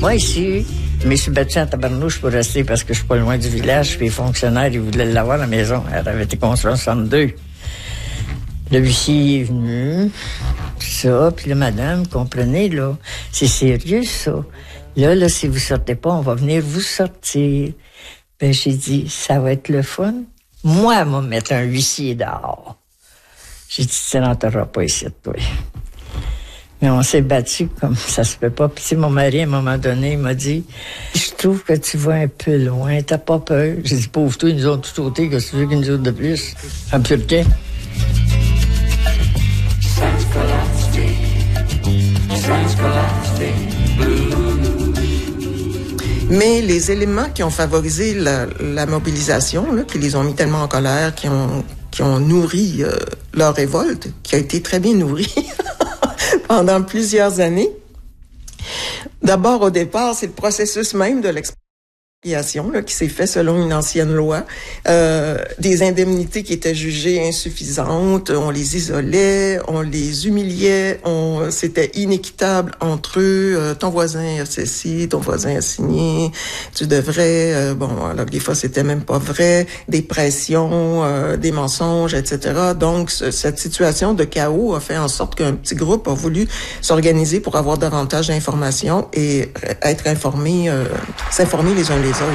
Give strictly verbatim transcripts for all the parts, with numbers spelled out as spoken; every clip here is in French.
pas ici. Mais je suis battue en tabarnouche pour rester parce que je suis pas loin du village. Puis les fonctionnaires, ils voulaient l'avoir, la maison. Elle avait été construite en soixante-deux. Le huissier est venu, tout ça. Puis là, madame, comprenez, là, c'est sérieux, ça. Là, là, si vous sortez pas, on va venir vous sortir. Ben, j'ai dit, ça va être le fun. Moi, elle m'a mettre un huissier dehors. J'ai dit, tu n'entreras pas ici, toi. Mais on s'est battu comme ça se peut pas. Puis, tu sais, mon mari, à un moment donné, il m'a dit, je trouve que tu vas un peu loin, t'as pas peur? J'ai dit, pauvre toi, ils nous ont tout ôté, qu'est-ce que tu veux qu'ils nous autres de plus? Un purquet. Mais les éléments qui ont favorisé la, la mobilisation, là, qui les ont mis tellement en colère, qui ont, qui ont nourri euh, leur révolte, qui a été très bien nourrie pendant plusieurs années. D'abord, au départ, c'est le processus même de l'expropriation là, qui s'est fait selon une ancienne loi. Euh, des indemnités qui étaient jugées insuffisantes, on les isolait, on les humiliait, on c'était inéquitable entre eux. Euh, ton voisin a ceci, ton voisin a signé, tu devrais... Euh, bon, alors des fois, c'était même pas vrai. Des pressions, euh, des mensonges, et cetera. Donc, ce, cette situation de chaos a fait en sorte qu'un petit groupe a voulu s'organiser pour avoir davantage d'informations et être informés, euh, s'informer les uns les autres.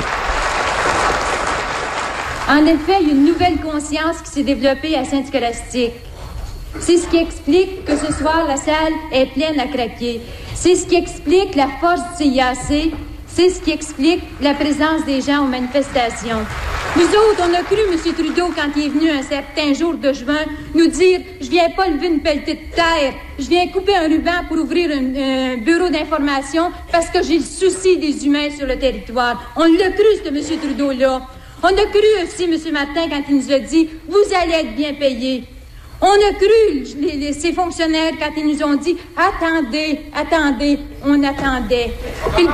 En effet, il y a une nouvelle conscience qui s'est développée à Sainte-Scolastique. C'est ce qui explique que ce soir, la salle est pleine à craquer. C'est ce qui explique la force du C I A C. C'est ce qui explique la présence des gens aux manifestations. Nous autres, on a cru M. Trudeau, quand il est venu un certain jour de juin, nous dire « Je viens pas lever une pelletée de terre, je viens couper un ruban pour ouvrir un, un bureau d'information parce que j'ai le souci des humains sur le territoire. » On l'a cru, ce M. Trudeau-là. On a cru aussi M. Martin quand il nous a dit « Vous allez être bien payés. » On a cru les, les, ces fonctionnaires quand ils nous ont dit « Attendez, attendez, on attendait. » Puis...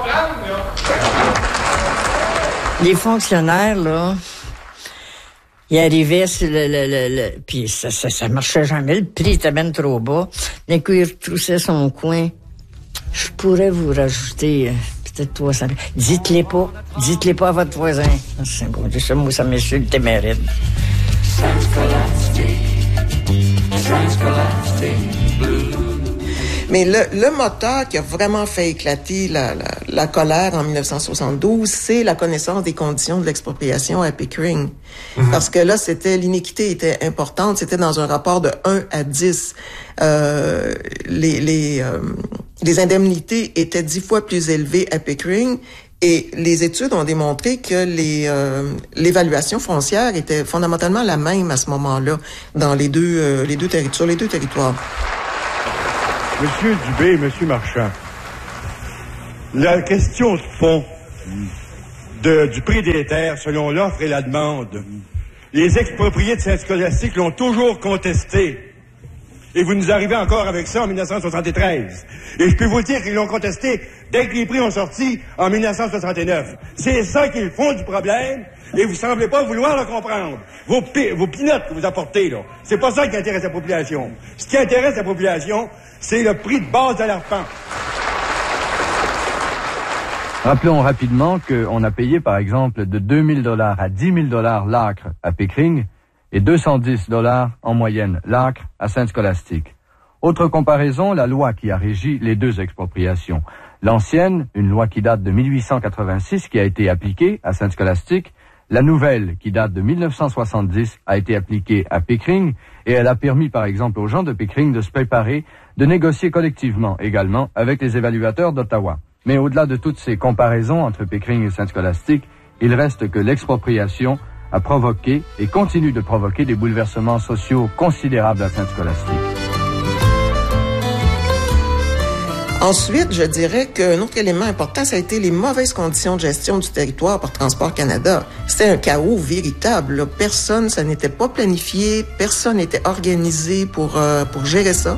Les fonctionnaires, là, ils arrivaient sur le... le, le, le puis ça, ça, ça marchait jamais. Le prix était même trop bas. D'un coup, il retroussait son coin. Je pourrais vous rajouter... Euh, peut-être trois cents. Dites-les pas. Dites-les pas à votre voisin. C'est bon. Ça, moi, ça m'insulte et mérite. Mais le, le moteur qui a vraiment fait éclater la, la, la colère en dix-neuf cent soixante-douze, c'est la connaissance des conditions de l'expropriation à Pickering. Mm-hmm. Parce que là, c'était l'iniquité était importante. C'était dans un rapport de un à dix. Euh, les, les, euh, les indemnités étaient dix fois plus élevées à Pickering. Et les études ont démontré que les euh, l'évaluation foncière était fondamentalement la même à ce moment-là dans les deux euh, les deux terri- sur les deux territoires. Monsieur Dubé et Monsieur Marchand, la question de fond de, du prix des terres selon l'offre et la demande, les expropriés de Sainte-Scolastique l'ont toujours contesté. Et vous nous arrivez encore avec ça en dix-neuf cent soixante-treize. Et je peux vous dire qu'ils l'ont contesté dès que les prix ont sorti en dix-neuf cent soixante-neuf. C'est ça qui est le fond du problème, et vous semblez pas vouloir le comprendre. Vos, pi- vos pinottes que vous apportez, là, c'est pas ça qui intéresse la population. Ce qui intéresse la population, c'est le prix de base de l'arpent. Rappelons rapidement qu'on a payé, par exemple, de deux mille dollars à dix mille dollars l'acre à Pickering, et deux cent dix dollars en moyenne l'acre à Sainte-Scolastique. Autre comparaison, la loi qui a régi les deux expropriations. L'ancienne, une loi qui date de mille huit cent quatre-vingt-six, qui a été appliquée à Sainte-Scolastique. La nouvelle, qui date de mille neuf cent soixante-dix, a été appliquée à Pickering, et elle a permis, par exemple, aux gens de Pickering de se préparer, de négocier collectivement également avec les évaluateurs d'Ottawa. Mais au-delà de toutes ces comparaisons entre Pickering et Sainte-Scolastique, il reste que l'expropriation a provoqué et continue de provoquer des bouleversements sociaux considérables à Sainte-Scolastique. Ensuite, je dirais qu'un autre élément important, ça a été les mauvaises conditions de gestion du territoire par Transport Canada. C'était un chaos véritable, là. Personne, ça n'était pas planifié, personne n'était organisé pour, euh, pour gérer ça.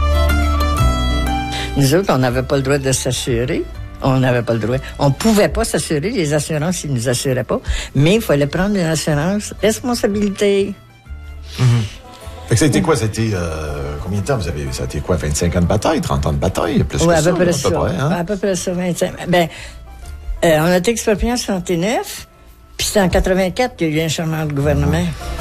Nous autres, on n'avait pas le droit de s'assurer. On n'avait pas le droit. On pouvait pas s'assurer, les assurances, ils nous assuraient pas. Mais il fallait prendre une assurance responsabilité. Mm-hmm. Fait que ça a été quoi? Ça a été, euh, combien de temps vous avez, ça a été quoi? vingt-cinq ans de bataille, trente ans de bataille? Plus oui, que à ça, peu près là, ça. À peu près, hein? À peu près ça, vingt-cinq. Ben, euh, on a été exproprié en soixante-neuf, puis c'est en quatre-vingt-quatre qu'il y a eu un changement de gouvernement.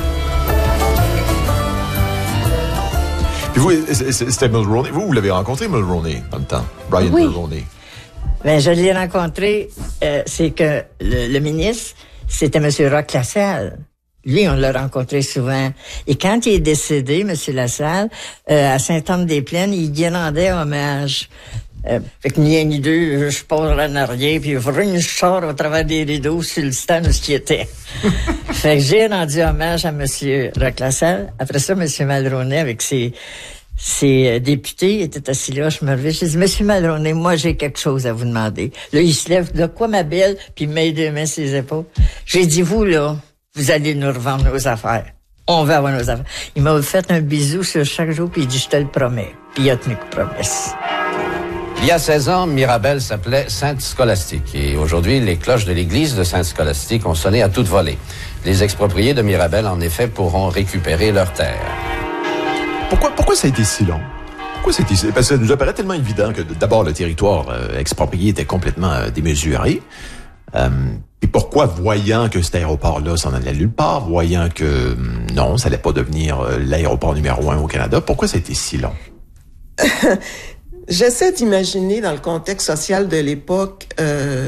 Puis vous, c'était Mulroney. Vous, vous l'avez rencontré, Mulroney, dans le temps? Brian oui. Mulroney. Ben, je l'ai rencontré, euh, c'est que le, le ministre, c'était M. Roch Lassalle. Lui, on l'a rencontré souvent. Et quand il est décédé, M. Lassalle, euh, à Sainte-Anne-des-Plaines, il y rendait hommage. Euh, fait que ni un ni deux, je pars en arrière, puis je sors au travers des rideaux sur le stand où ce qui était. Fait que j'ai rendu hommage à M. Roch Lassalle. Après ça, M. Mulroney, avec ses, ses députés, était assis là, je me levais, j'ai dit, M. Mulroney, moi, j'ai quelque chose à vous demander. Là, il se lève, de quoi, ma belle? Puis il met deux mains sur les épaules. J'ai dit, vous, là, vous allez nous revendre nos affaires. On va avoir nos affaires. Il m'a fait un bisou sur chaque jour, puis il dit, je te le promets. Puis il a tenu promesse. Il y a seize ans, Mirabel s'appelait Sainte-Scolastique. Et aujourd'hui, les cloches de l'église de Sainte-Scolastique ont sonné à toute volée. Les expropriés de Mirabel, en effet, pourront récupérer leurs terres. Pourquoi, pourquoi ça a été si long? Pourquoi ça a été si long? Parce que ça nous apparaît tellement évident que d'abord, le territoire euh, exproprié était complètement euh, démesuré. Euh, et pourquoi, voyant que cet aéroport-là s'en allait nulle part, voyant que non, ça allait pas devenir euh, l'aéroport numéro un au Canada, pourquoi ça a été si long? J'essaie d'imaginer, dans le contexte social de l'époque, euh,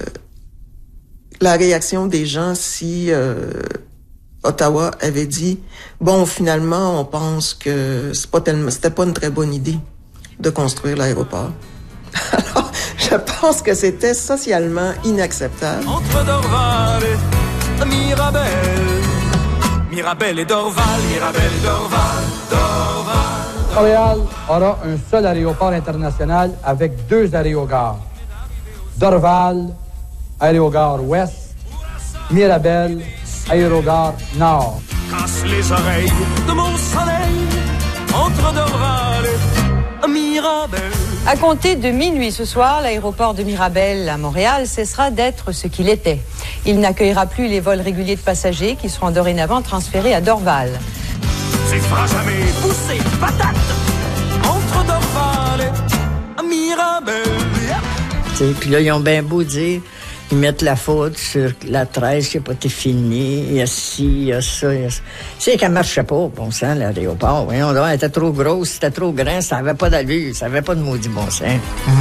la réaction des gens si euh, Ottawa avait dit « Bon, finalement, on pense que c'est pas tellement, c'était pas une très bonne idée de construire l'aéroport. » Alors, je pense que c'était socialement inacceptable. Entre Dorval et Mirabel, Mirabel et Dorval, Mirabel et Dorval, Dorval. Montréal aura un seul aéroport international avec deux aérogare. Dorval, aérogare ouest, Mirabel, aérogare nord. Casse les oreilles de mon soleil, entre Dorval et Mirabel. À compter de minuit ce soir, l'aéroport de Mirabel à Montréal cessera d'être ce qu'il était. Il n'accueillera plus les vols réguliers de passagers qui seront dorénavant transférés à Dorval. C'est fera jamais pousser patate entre Dorval et Mirabel. Yeah. Puis là, ils ont bien beau dire, ils mettent la faute sur la treize qui n'a pas été finie, il y a ci, il y a ça, il y a ça. C'est qu'elle ne marchait pas, bon sang, l'aéroport. Voyons donc, elle était trop grosse, c'était trop grand, ça n'avait pas d'allure, ça n'avait pas de maudit bon sang. Mmh.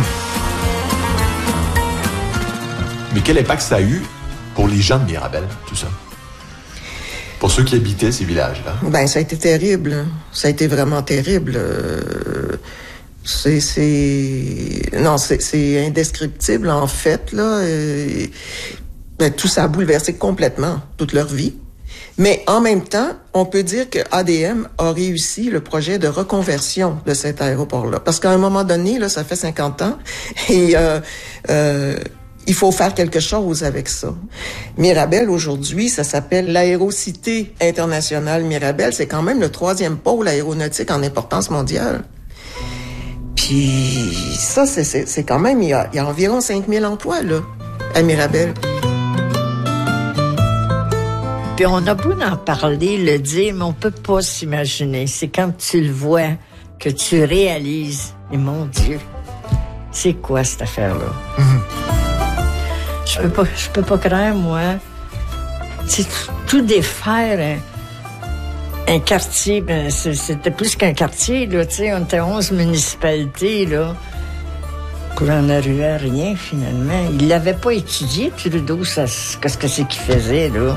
Mais quel impact ça a eu pour les gens de Mirabel, tout ça? Pour ceux qui habitaient ces villages-là? Ben, ça a été terrible. Ça a été vraiment terrible. Euh, c'est, c'est... Non, c'est, c'est indescriptible, en fait, là. Euh, ben, tout ça a bouleversé complètement toute leur vie. Mais en même temps, on peut dire que A D M a réussi le projet de reconversion de cet aéroport-là. Parce qu'à un moment donné, là, ça fait cinquante ans, et... Euh, euh, il faut faire quelque chose avec ça. Mirabel, aujourd'hui, ça s'appelle l'Aérocité internationale Mirabel. C'est quand même le troisième pôle aéronautique en importance mondiale. Puis ça, c'est, c'est, c'est quand même... Il y, a, il y a environ cinq mille emplois, là, à Mirabel. Puis on a beau en parler, le dire, mais on peut pas s'imaginer. C'est quand tu le vois que tu réalises. Et mon Dieu, c'est quoi cette affaire-là? Mm-hmm. Je peux pas, je peux pas croire, moi. C'est tout défaire un, un quartier, ben c'était plus qu'un quartier, là, tu sais, on était onze municipalités, là, pour en arriver à rien, finalement. Il l'avait pas étudié, Trudeau, ça, qu'est-ce que c'est qu'il faisait, là.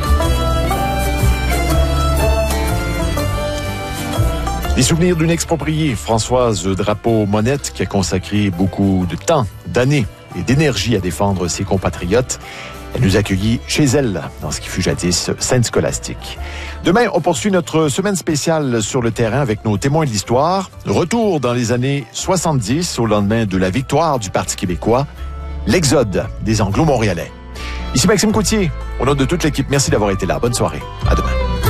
Les souvenirs d'une expropriée, Françoise Drapeau-Monette, qui a consacré beaucoup de temps, d'années et d'énergie à défendre ses compatriotes. Elle nous accueillit chez elle, dans ce qui fut jadis Sainte-Scolastique. Demain, on poursuit notre semaine spéciale sur le terrain avec nos témoins de l'histoire. Retour dans les années soixante-dix, au lendemain de la victoire du Parti québécois, l'exode des Anglo-Montréalais. Ici Maxime Coutier, au nom de toute l'équipe, merci d'avoir été là. Bonne soirée. À demain.